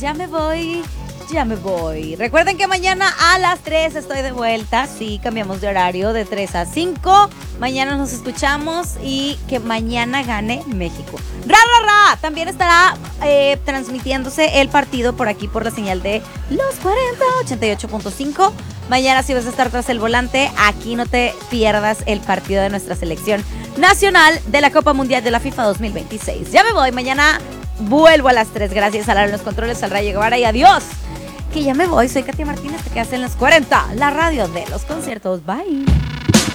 ya me voy. Ya me voy. Recuerden que mañana a las 3 estoy de vuelta. Sí, cambiamos de horario de 3 a 5. Mañana nos escuchamos y que mañana gane México. ¡Ra, ra, ra! También estará transmitiéndose el partido por aquí por la señal de Los 40, 88.5. Mañana si vas a estar tras el volante, aquí no te pierdas el partido de nuestra selección nacional de la Copa Mundial de la FIFA 2026. Ya me voy. Mañana vuelvo a las 3. Gracias a Lara en los controles, al Rayo Guevara y adiós. Que ya me voy, soy Katia Martínez, te quedas en los 40, la radio de los conciertos. Bye.